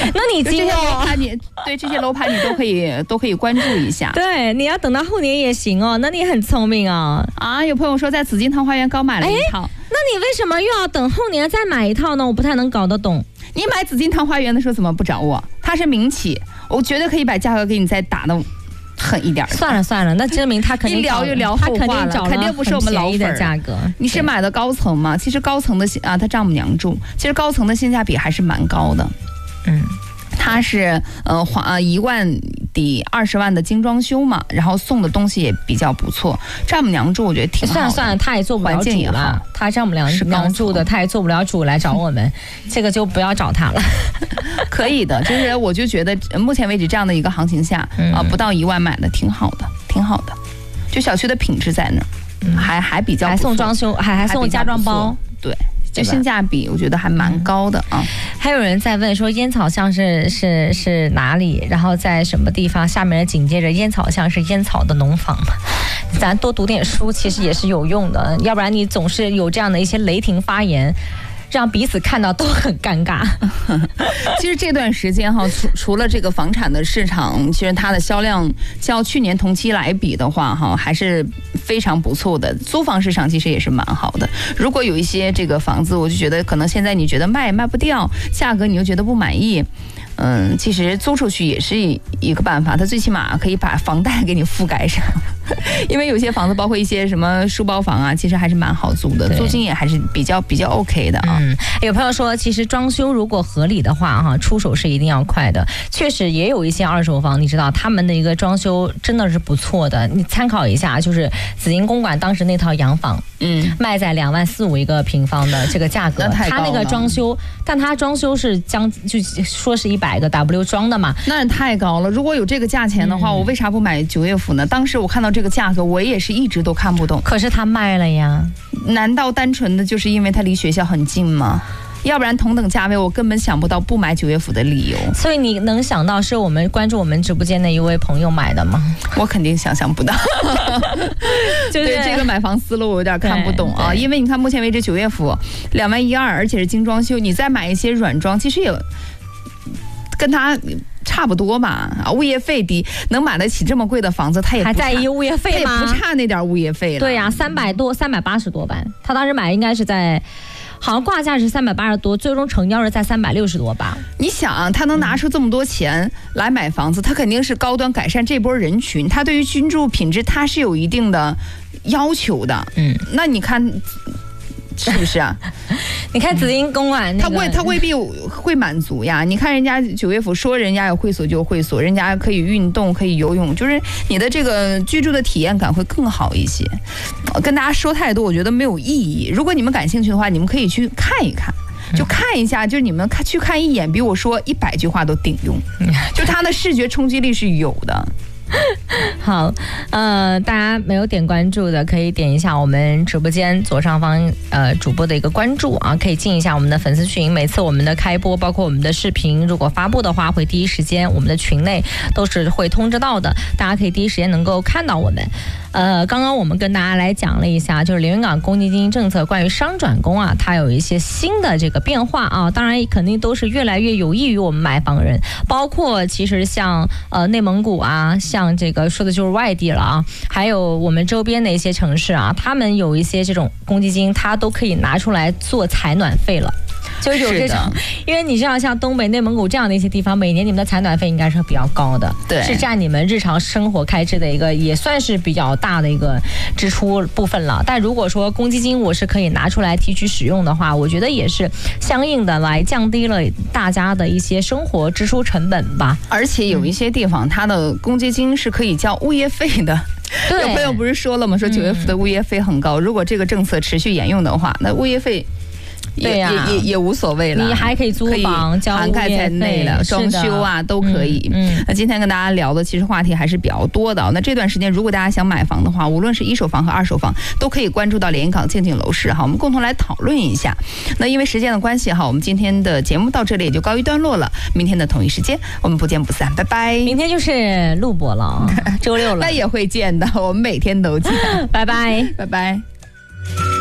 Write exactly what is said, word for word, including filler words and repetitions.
那你这些楼盘你对这些楼盘你都可以都可以关注一下。 对，你要等到后年也行哦。那你很聪明哦。 啊，有朋友说在紫金桃花源刚买了一套， 那你为什么又要等后年再买一套呢？我不太能搞得懂。 你买紫金桃花源的时候怎么不找我？它是民企，我绝对可以把价格给你再打的狠一点。 算了算了，那证明他肯定一聊就聊后话了，肯定不是我们老粉的价格。 你是买的高层吗？其实高层的啊，他丈母娘住，其实高层的性价比还是蛮高的。嗯，它是呃花一万抵二十万的精装修嘛，然后送的东西也比较不错。丈母娘住我觉得挺好的。 算了算了，他也做不了主了。他丈母娘娘住的，他也做不了主来找我们，这个就不要找他了。 可以的，就是我就觉得目前为止这样的一个行情下、嗯、啊，不到一万买的挺好的，挺好的。就小区的品质在那儿、嗯，还还比较不错， 还送装修，还还送家装包， 对。就性价比我觉得还蛮高的啊、嗯。 还有人在问说烟草巷是是是哪里，然后在什么地方？下面紧接着烟草巷是烟草的农房嘛？咱多读点书其实也是有用的，要不然你总是有这样的一些雷霆发言，让彼此看到都很尴尬。 其实这段时间哈，除除了这个房产的市场，其实它的销量较去年同期来比的话哈，还是非常不错的。租房市场其实也是蛮好的。如果有一些这个房子，我就觉得可能现在你觉得卖卖不掉，价格你又觉得不满意。嗯，其实租出去也是一个办法，它最起码可以把房贷给你覆盖上，因为有些房子，包括一些什么书包房啊，其实还是蛮好租的，租金也还是比较比较 OK 的啊。 嗯，有朋友说，其实装修如果合理的话，哈，出手是一定要快的。确实也有一些二手房，你知道他们的一个装修真的是不错的，你参考一下，就是紫金公馆当时那套洋房，嗯，卖在两万四五一个平方的这个价格，他那个装修，但他装修是将就说是一百。百个 W 装的嘛， 那太高了。如果有这个价钱的话、嗯、我为啥不买九月府呢？当时我看到这个价格，我也是一直都看不懂。 可是它卖了呀， 难道单纯的就是因为它离学校很近吗？要不然同等价位，我根本想不到不买九月府的理由。 所以你能想到是我们关注我们直播间的一位朋友买的吗？ 我肯定想象不到。就是对这个买房思路我有点看不懂啊，因为你看目前为止九月府两万一二，而且是精装修，你再买一些软装，其实也跟他差不多吧，啊，物业费低，能买得起这么贵的房子，他也还在意物业费吗？ 他也不差那点物业费了。 对呀、啊，三百多，三百八十多吧。他当时买应该是在，好像挂价是三百八十多，最终成交是在三百六十多吧。 你想，他能拿出这么多钱来买房子，他肯定是高端改善这波人群，他对于居住品质他是有一定的要求的。嗯，那你看。是不是啊？ 你看紫金公馆、那个，他未他未必会满足呀。你看人家九月府说人家有会所就有会所，人家可以运动可以游泳，就是你的这个居住的体验感会更好一些。跟大家说太多，我觉得没有意义。如果你们感兴趣的话，你们可以去看一看。就看一下，就是你们看去看一眼，比我说一百句话都顶用。就它的视觉冲击力是有的。 好，呃，大家没有点关注的，可以点一下我们直播间左上方呃主播的一个关注啊，可以进一下我们的粉丝群。每次我们的开播，包括我们的视频，如果发布的话，会第一时间我们的群内都是会通知到的，大家可以第一时间能够看到我们。呃，刚刚我们跟大家来讲了一下，就是连云港公积金政策关于商转公啊，它有一些新的这个变化啊，当然肯定都是越来越有益于我们买房人，包括其实像呃内蒙古啊，像这个说的就是外地了啊，还有我们周边的一些城市啊，他们有一些这种公积金，它都可以拿出来做采暖费了。就是有这种，因为你知道像东北、内蒙古这样的一些地方，每年你们的采暖费应该是比较高的，对，是占你们日常生活开支的一个，也算是比较大的一个支出部分了。但如果说公积金我是可以拿出来提取使用的话，我觉得也是相应的来降低了大家的一些生活支出成本吧。 而且有一些地方，它的公积金是可以交物业费的。有朋友不是说了吗？说九月份的物业费很高，嗯、如果这个政策持续沿用的话，那物业费。 对呀、啊， 也也也无所谓了， 你还可以租房、交涵盖在内了，装修啊都可以。嗯，那今天跟大家聊的其实话题还是比较多的。那这段时间，如果大家想买房的话，无论是一手房和二手房，都可以关注到连云港静静楼市哈，我们共同来讨论一下。那因为时间的关系哈，我们今天的节目到这里也就告一段落了。明天的同一时间，我们不见不散，拜拜。 明天就是录播了，周六了， 那也会见的，我们每天都见， 拜拜， 拜拜。